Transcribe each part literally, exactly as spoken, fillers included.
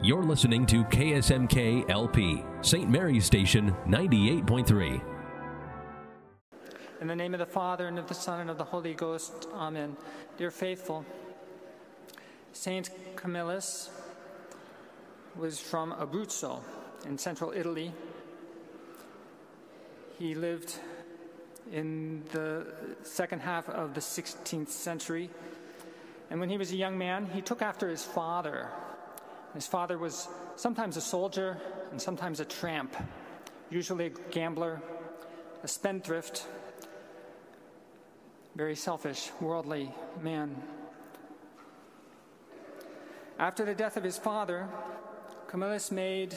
You're listening to K S M K L P, Saint Mary's Station, ninety-eight point three. In the name of the Father, and of the Son, and of the Holy Ghost. Amen. Dear faithful, Saint Camillus was from Abruzzo in central Italy. He lived in the second half of the sixteenth century. And when he was a young man, he took after his father. His father was sometimes a soldier and sometimes a tramp, usually a gambler, a spendthrift, very selfish, worldly man. After the death of his father, Camillus made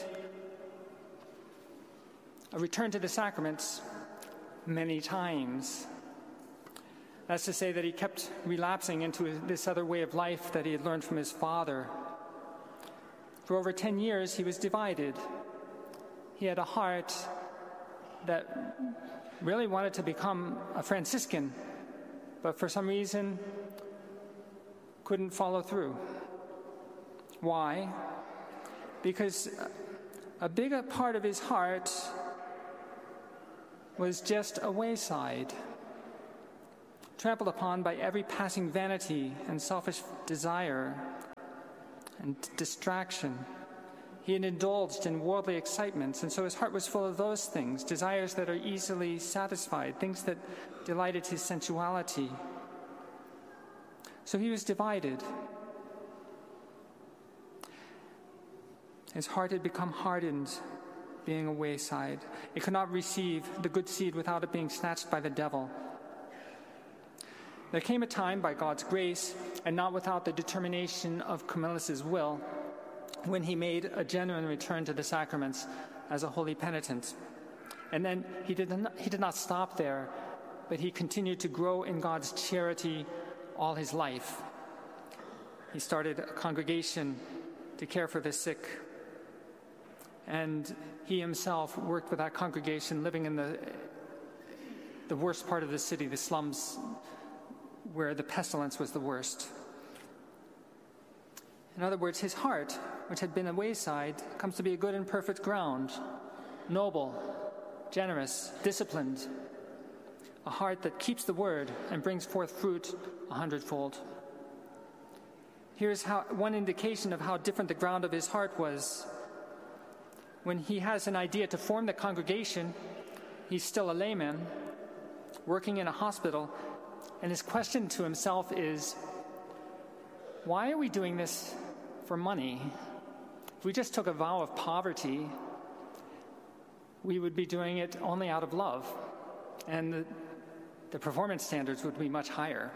a return to the sacraments many times. That's to say that he kept relapsing into this other way of life that he had learned from his father. For over ten years, he was divided. He had a heart that really wanted to become a Franciscan, but for some reason couldn't follow through. Why? Because a bigger part of his heart was just a wayside, trampled upon by every passing vanity and selfish desire and distraction. He had indulged in worldly excitements, and so his heart was full of those things, desires that are easily satisfied, things that delighted his sensuality. So he was divided. His heart had become hardened, being a wayside. It could not receive the good seed without it being snatched by the devil. There came a time, by God's grace, and not without the determination of Camillus' will, when he made a genuine return to the sacraments as a holy penitent. And then he did not, he did not stop there, but he continued to grow in God's charity all his life. He started a congregation to care for the sick, and he himself worked with that congregation, living in the the worst part of the city, the slums, where the pestilence was the worst. In other words, his heart, which had been a wayside, comes to be a good and perfect ground, noble, generous, disciplined, a heart that keeps the word and brings forth fruit a hundredfold. Here's how, one indication of how different the ground of his heart was. When he has an idea to form the congregation, he's still a layman, working in a hospital, and his question to himself is, why are we doing this for money? If we just took a vow of poverty, we would be doing it only out of love, and the, the performance standards would be much higher.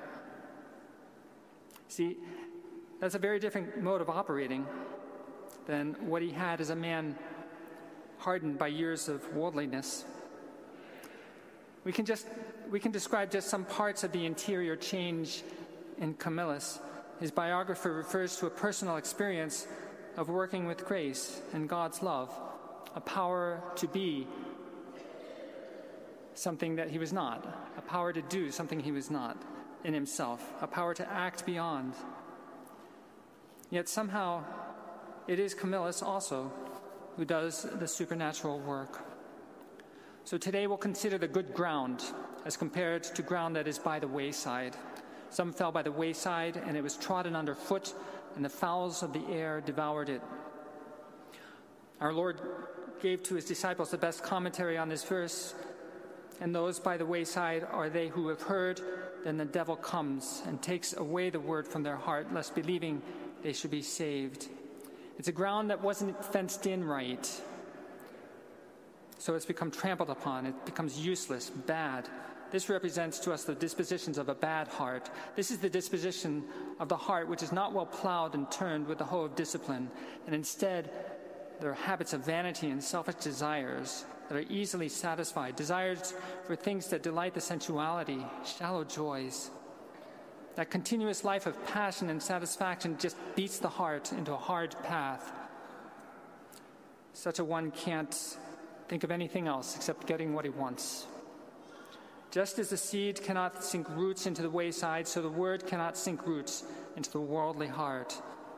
See, that's a very different mode of operating than what he had as a man hardened by years of worldliness. We can just we can describe just some parts of the interior change in Camillus. His biographer refers to a personal experience of working with grace and God's love, a power to be something that he was not, a power to do something he was not in himself, a power to act beyond. Yet somehow it is Camillus also who does the supernatural work. So today we'll consider the good ground as compared to ground that is by the wayside. Some fell by the wayside, and it was trodden underfoot, and the fowls of the air devoured it. Our Lord gave to his disciples the best commentary on this verse, and those by the wayside are they who have heard, then the devil comes and takes away the word from their heart, lest believing they should be saved. It's a ground that wasn't fenced in right. So it's become trampled upon. It becomes useless, bad. This represents to us the dispositions of a bad heart. This is the disposition of the heart which is not well plowed and turned with the hoe of discipline, and instead there are habits of vanity and selfish desires that are easily satisfied, desires for things that delight the sensuality, shallow joys. That continuous life of passion and satisfaction just beats the heart into a hard path. Such a one can't think of anything else except getting what he wants. Just as the seed cannot sink roots into the wayside, so the word cannot sink roots into the worldly heart.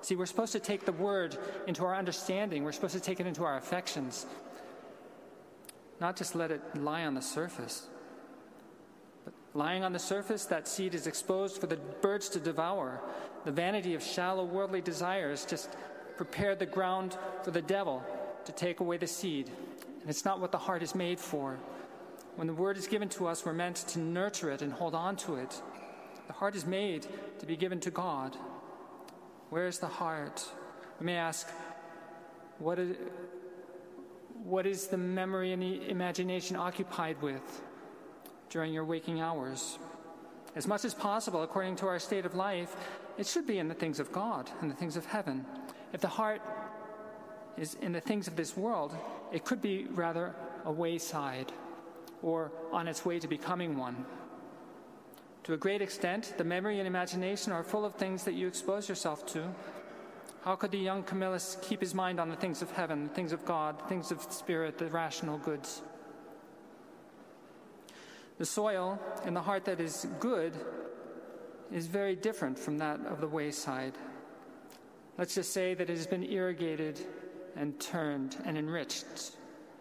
See, we're supposed to take the word into our understanding. We're supposed to take it into our affections, not just let it lie on the surface. But lying on the surface, that seed is exposed for the birds to devour. The vanity of shallow worldly desires just prepare the ground for the devil to take away the seed. And it's not what the heart is made for. When the word is given to us, we're meant to nurture it and hold on to it. The heart is made to be given to God. Where is the heart? We may ask, what is, what is the memory and the imagination occupied with during your waking hours? As much as possible, according to our state of life, it should be in the things of God and the things of heaven. If the heart is in the things of this world, it could be rather a wayside or on its way to becoming one. To a great extent, the memory and imagination are full of things that you expose yourself to. How could the young Camillus keep his mind on the things of heaven, the things of God, the things of the spirit, the rational goods? The soil in the heart that is good is very different from that of the wayside. Let's just say that it has been irrigated and turned and enriched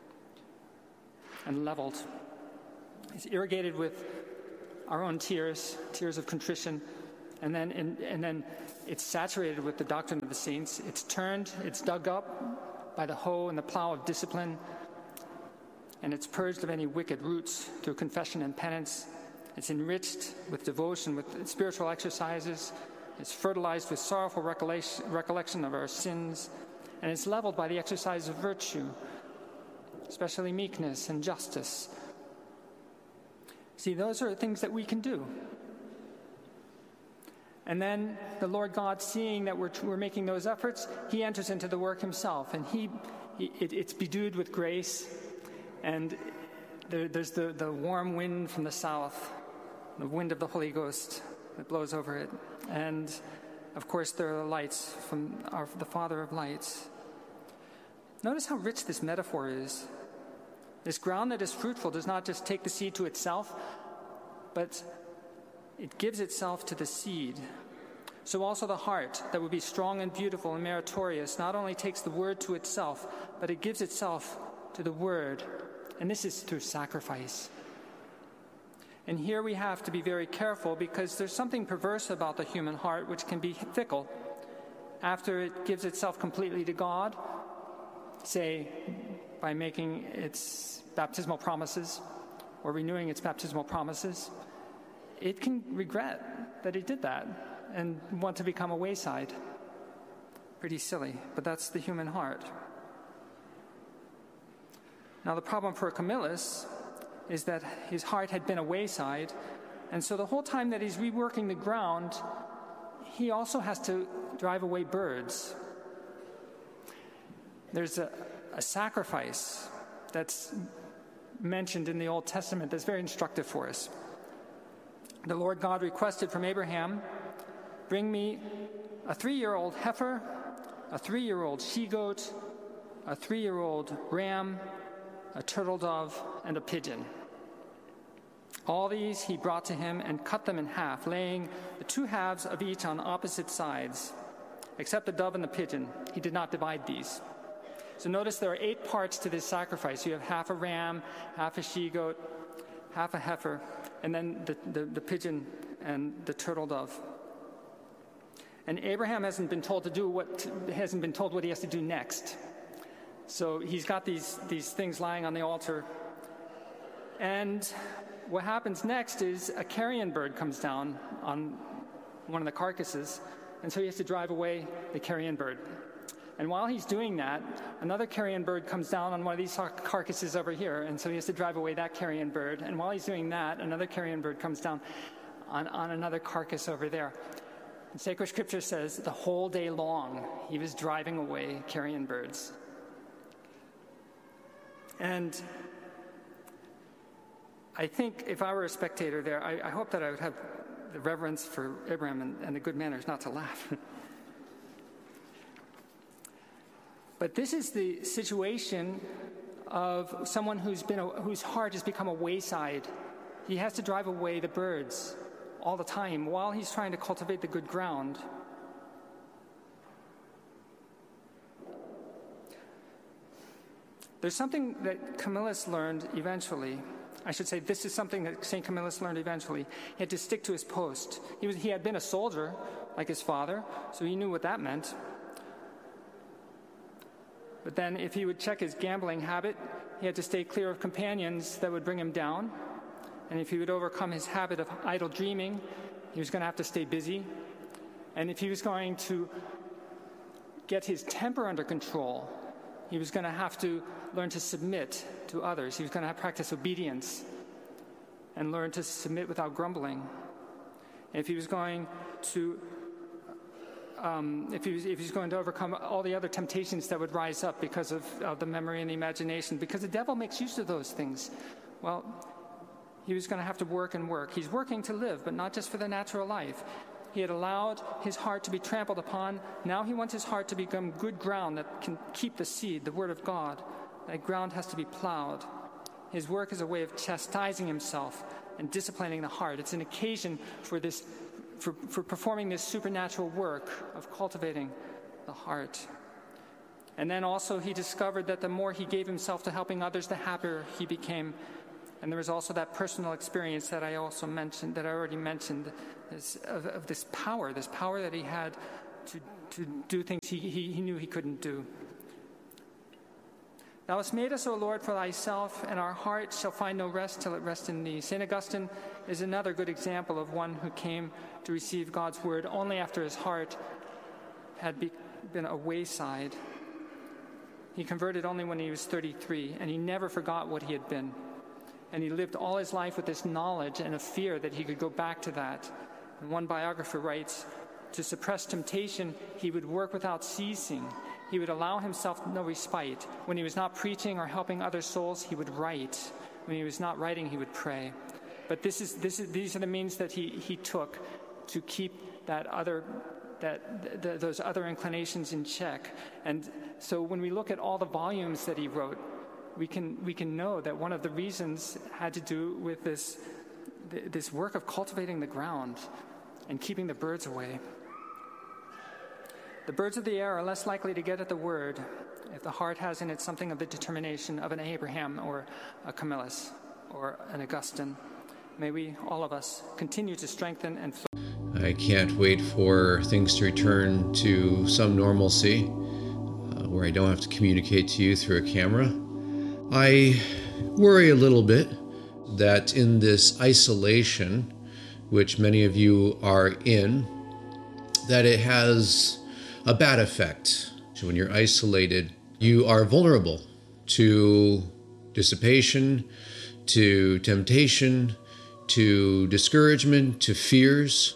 and leveled. It's irrigated with our own tears, tears of contrition, and then in, and then it's saturated with the doctrine of the saints. It's turned, it's dug up by the hoe and the plow of discipline, and it's purged of any wicked roots through confession and penance. It's enriched with devotion, with spiritual exercises. It's fertilized with sorrowful recollection, recollection of our sins, and it's leveled by the exercise of virtue, especially meekness and justice. See, those are things that we can do. And then the Lord God, seeing that we're, we're making those efforts, he enters into the work himself, and he, he it, it's bedewed with grace, and there, there's the, the warm wind from the south, the wind of the Holy Ghost that blows over it. And, of course, there are the lights from our, the Father of lights. Notice how rich this metaphor is. This ground that is fruitful does not just take the seed to itself, but it gives itself to the seed. So also the heart that would be strong and beautiful and meritorious not only takes the word to itself, but it gives itself to the word. And this is through sacrifice. And here we have to be very careful, because there's something perverse about the human heart which can be fickle. After it gives itself completely to God, say by making its baptismal promises or renewing its baptismal promises, it can regret that it did that and want to become a wayside. Pretty silly, but that's the human heart. Now the problem for Camillus is that his heart had been a wayside, and so the whole time that he's reworking the ground, he also has to drive away birds. There's a, a sacrifice that's mentioned in the Old Testament that's very instructive for us. The Lord God requested from Abraham, bring me a three-year-old heifer, a three-year-old she-goat, a three-year-old ram, a turtle dove, and a pigeon. All these he brought to him and cut them in half, laying the two halves of each on opposite sides. Except the dove and the pigeon, he did not divide these. So notice there are eight parts to this sacrifice. You have half a ram, half a she-goat, half a heifer, and then the, the, the pigeon and the turtle dove. And Abraham hasn't been told to do what hasn't been told what he has to do next. So he's got these, these things lying on the altar. And what happens next is a carrion bird comes down on one of the carcasses, and so he has to drive away the carrion bird. And while he's doing that, another carrion bird comes down on one of these carcasses over here, and so he has to drive away that carrion bird. And while he's doing that, another carrion bird comes down on, on another carcass over there. And Sacred Scripture says the whole day long he was driving away carrion birds. And I think if I were a spectator there, I, I hope that I would have the reverence for Abraham and, and the good manners not to laugh. But this is the situation of someone who's been a, whose heart has become a wayside. He has to drive away the birds all the time while he's trying to cultivate the good ground. There's something that Camillus learned eventually. I should say this is something that Saint Camillus learned eventually. He had to stick to his post. He was, he had been a soldier, like his father, so he knew what that meant. But then if he would check his gambling habit, he had to stay clear of companions that would bring him down. And if he would overcome his habit of idle dreaming, he was going to have to stay busy. And if he was going to get his temper under control, he was going to have to learn to submit to others. He was going to have to practice obedience and learn to submit without grumbling. And if he was going to Um, if, he was, if he's going to overcome all the other temptations that would rise up because of, of the memory and the imagination, because the devil makes use of those things, well, he was going to have to work and work. He's working to live, but not just for the natural life. He had allowed his heart to be trampled upon. Now he wants his heart to become good ground that can keep the seed, the word of God. That ground has to be plowed. His work is a way of chastising himself and disciplining the heart. It's an occasion for this For, for performing this supernatural work of cultivating the heart. And then also he discovered that the more he gave himself to helping others, the happier he became. And there was also that personal experience that I also mentioned, that I already mentioned, this, of, of this power, this power that he had to, to do things he, he, he knew he couldn't do. Thou hast made us, O Lord, for thyself, and our heart shall find no rest till it rests in thee. Saint Augustine is another good example of one who came to receive God's word only after his heart had be, been a wayside. He converted only when he was thirty-three, and he never forgot what he had been. And he lived all his life with this knowledge and a fear that he could go back to that. And one biographer writes, to suppress temptation, he would work without ceasing. He would allow himself no respite. When he was not preaching or helping other souls, he would write. When he was not writing, he would pray. But this is, this is, these are the means that he, he took to keep that other, that the, those other inclinations in check. And so when we look at all the volumes that he wrote, we can we can know that one of the reasons had to do with this this work of cultivating the ground and keeping the birds away. The birds of the air are less likely to get at the word if the heart has in it something of the determination of an Abraham or a Camillus or an Augustine. May we, all of us, continue to strengthen and flow. I can't wait for things to return to some normalcy uh, where I don't have to communicate to you through a camera. I worry a little bit that in this isolation, which many of you are in, that it has a bad effect. So when you're isolated, you are vulnerable to dissipation, to temptation, to discouragement, to fears.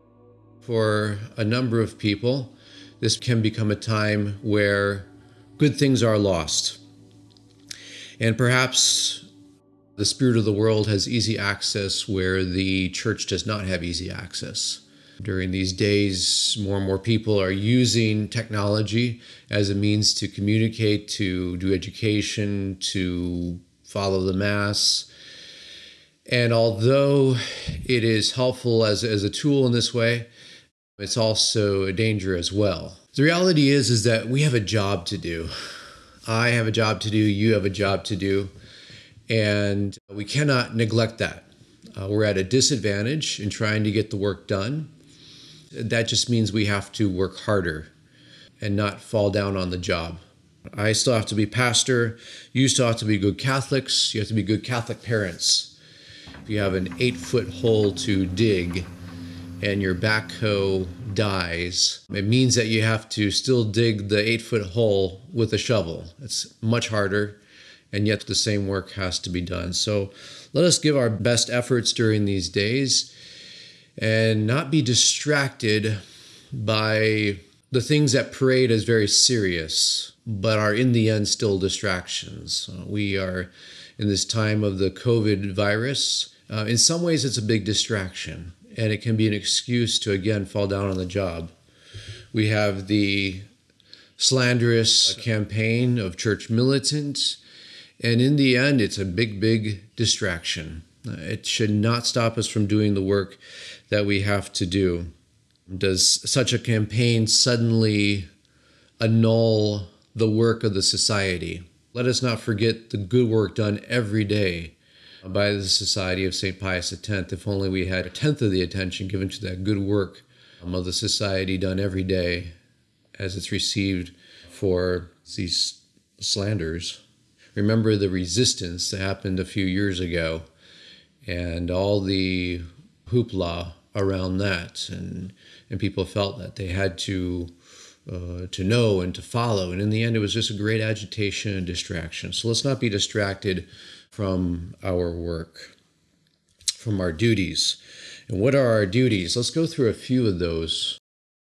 For a number of people, this can become a time where good things are lost. And perhaps the spirit of the world has easy access where the church does not have easy access. During these days, more and more people are using technology as a means to communicate, to do education, to follow the Mass. And although it is helpful as, as a tool in this way, it's also a danger as well. The reality is, is that we have a job to do. I have a job to do, you have a job to do, and we cannot neglect that. Uh, we're at a disadvantage in trying to get the work done. That just means we have to work harder and not fall down on the job. I still have to be pastor. You still have to be good Catholics. You have to be good Catholic parents. If you have an eight-foot hole to dig and your backhoe dies, it means that you have to still dig the eight-foot hole with a shovel. It's much harder, and yet the same work has to be done. So let us give our best efforts during these days and not be distracted by the things that parade as very serious, but are in the end still distractions. Uh, we are in this time of the COVID virus. Uh, in some ways, it's a big distraction, and it can be an excuse to, again, fall down on the job. We have the slanderous campaign of church militants, and in the end, it's a big, big distraction. Uh, it should not stop us from doing the work that we have to do. Does such a campaign suddenly annul the work of the society? Let us not forget the good work done every day by the Society of Saint Pius X. If only we had a tenth of the attention given to that good work of the society done every day as it's received for these slanders. Remember the resistance that happened a few years ago and all the hoopla around that. And, and people felt that they had to uh, to know and to follow. And in the end, it was just a great agitation and distraction. So let's not be distracted from our work, from our duties. And what are our duties? Let's go through a few of those.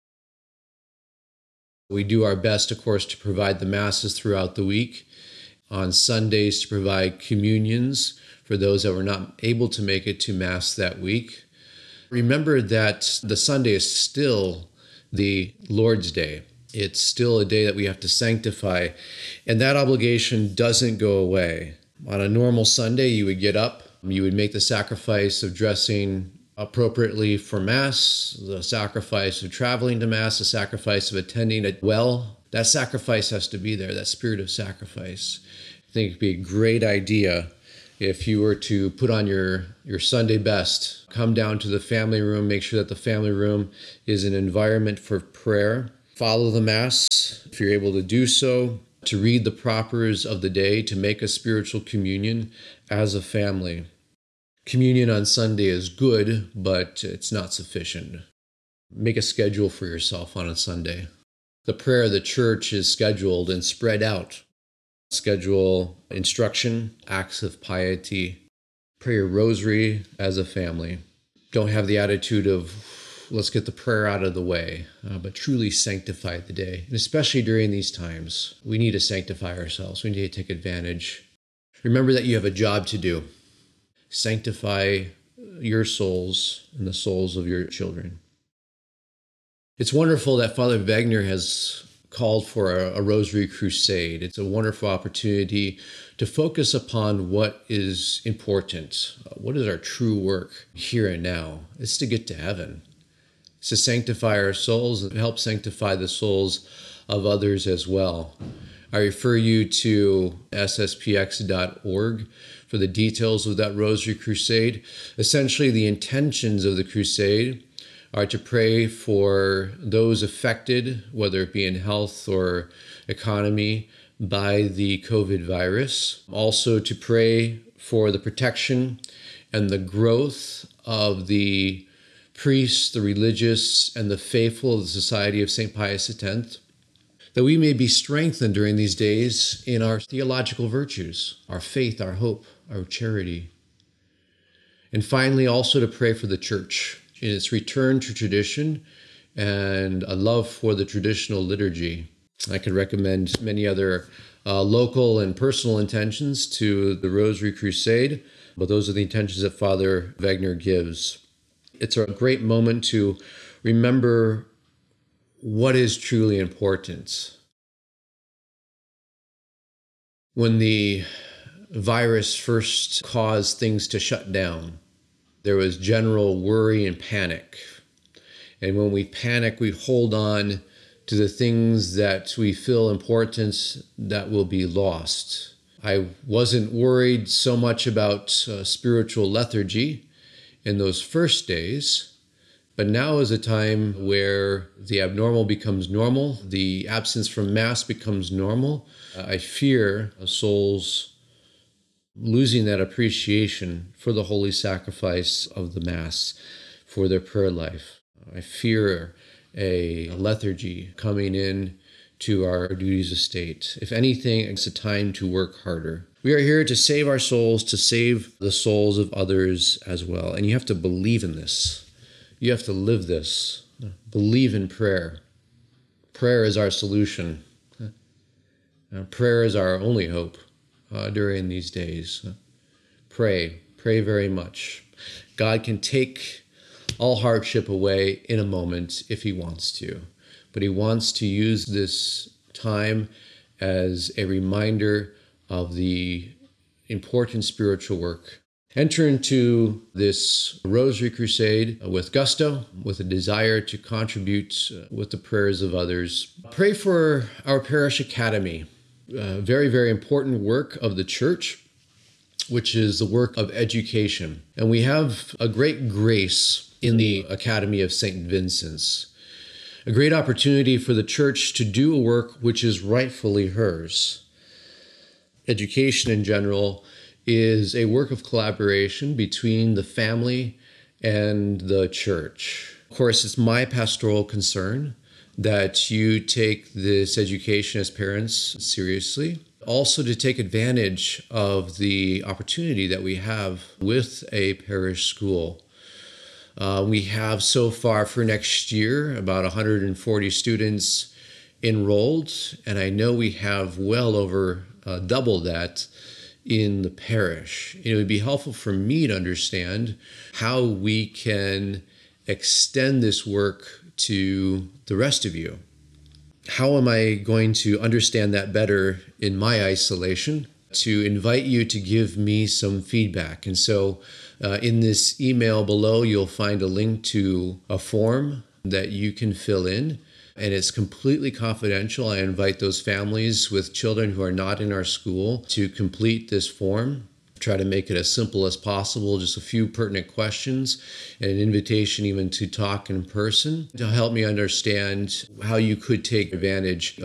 We do our best, of course, to provide the masses throughout the week. On Sundays, to provide communions for those that were not able to make it to Mass that week. Remember that the Sunday is still the Lord's Day. It's still a day that we have to sanctify, and that obligation doesn't go away. On a normal Sunday, you would get up, you would make the sacrifice of dressing appropriately for Mass, the sacrifice of traveling to Mass, the sacrifice of attending it well. That sacrifice has to be there, that spirit of sacrifice. I think it'd be a great idea if you were to put on your, your Sunday best, come down to the family room, make sure that the family room is an environment for prayer. Follow the Mass, if you're able to do so, to read the propers of the day, to make a spiritual communion as a family. Communion on Sunday is good, but it's not sufficient. Make a schedule for yourself on a Sunday. The prayer of the church is scheduled and spread out. Schedule instruction, acts of piety. Pray your rosary as a family. Don't have the attitude of, let's get the prayer out of the way, uh, but truly sanctify the day. And especially during these times, we need to sanctify ourselves. We need to take advantage. Remember that you have a job to do. Sanctify your souls and the souls of your children. It's wonderful that Father Wegner has called for a, a Rosary Crusade. It's a wonderful opportunity to focus upon what is important. What is our true work here and now? It's to get to heaven. It's to sanctify our souls and help sanctify the souls of others as well. I refer you to S S P X dot org for the details of that Rosary Crusade. Essentially, the intentions of the crusade are to pray for those affected, whether it be in health or economy, by the COVID virus. Also to pray for the protection and the growth of the priests, the religious, and the faithful of the Society of Saint Pius X, that we may be strengthened during these days in our theological virtues, our faith, our hope, our charity. And finally, also to pray for the Church in its return to tradition and a love for the traditional liturgy. I could recommend many other uh, local and personal intentions to the Rosary Crusade, but those are the intentions that Father Wegner gives. It's a great moment to remember what is truly important. When the virus first caused things to shut down, there was general worry and panic. And when we panic, we hold on to the things that we feel important that will be lost. I wasn't worried so much about uh, spiritual lethargy in those first days, but now is a time where the abnormal becomes normal, the absence from Mass becomes normal. Uh, I fear souls losing that appreciation for the holy sacrifice of the Mass, for their prayer life. I fear a lethargy coming in to our duties of state. If anything, it's a time to work harder. We are here to save our souls, to save the souls of others as well. And you have to believe in this. You have to live this. Believe in prayer. Prayer is our solution. Prayer is our only hope. Uh, during these days. Pray, pray very much. God can take all hardship away in a moment if he wants to, but he wants to use this time as a reminder of the important spiritual work. Enter into this Rosary Crusade with gusto, with a desire to contribute with the prayers of others. Pray for our parish academy. uh, very, very important work of the church, which is the work of education. And we have a great grace in the Academy of Saint Vincent's, a great opportunity for the church to do a work which is rightfully hers. Education in general is a work of collaboration between the family and the church. Of course, it's my pastoral concern that you take this education as parents seriously. Also to take advantage of the opportunity that we have with a parish school. Uh, we have so far for next year about one hundred forty students enrolled, and I know we have well over uh, double that in the parish. It would be helpful for me to understand how we can extend this work to the rest of you. How am I going to understand that better in my isolation? To invite you to give me some feedback. And so uh, in this email below, you'll find a link to a form that you can fill in. And it's completely confidential. I invite those families with children who are not in our school to complete this form. Try to make it as simple as possible, just a few pertinent questions and an invitation even to talk in person to help me understand how you could take advantage